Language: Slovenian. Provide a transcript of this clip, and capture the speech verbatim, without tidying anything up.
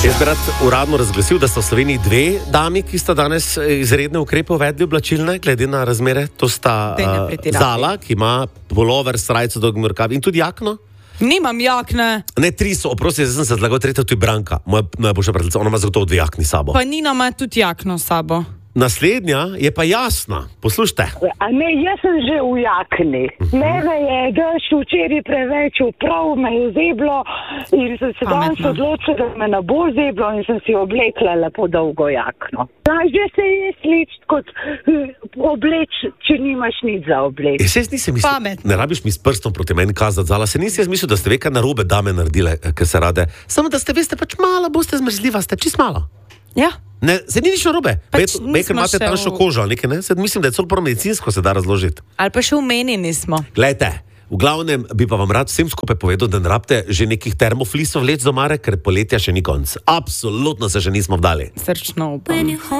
Jaz bi rad uradno razglasil, da sta v Sloveniji dve dami, ki sta danes izredne ukrepe uvedli oblačilne, glede na razmere. To sta uh, Zala, ki ima polover, srajco, dolgimi rokavi in tudi jakno. Nimam jakne. Ne, tri so, oprosti, jaz sem se zlagal, tretja tu je Branka, moja najboljša prijateljica, ona ima zagotovo dve jakni sabo. Pa Nina ima tudi jakno sabo. Naslednja je pa Jasna. Poslušajte. A ne, jaz sem že v jakni. Uh-huh. Mene je dež včeraj preveč uprav, me je zeblo in sem se danes odločila, da me ne bo zeblo in sem si oblekla lepo dolgo jakno. Lažje se je sličiti kot obleč, če nimaš nič za obleč. Jaz jaz nisem mislil, Pametno. ne rabiš mi s prstom proti meni kazati, Zala, se nisi jaz mislil, da ste ve kaj narobe dame naredile, ker se rade. Samo da ste veste, pač malo boste zmrzljiva, ste čist malo. Ja. Ne, se ni nič narobe. Pač Bekaj imate tanjšo v... kožo, nekaj, ne? Se, mislim, da je celo prav medicinsko se da razložiti. Ali pa še v meni nismo. Glejte, v glavnem bi pa vam rad vsem skupaj povedal, da ne rabite že nekih termoflisov vleč z omare, ker poletja še ni konc. Absolutno se še nismo vdali. Srčno upam.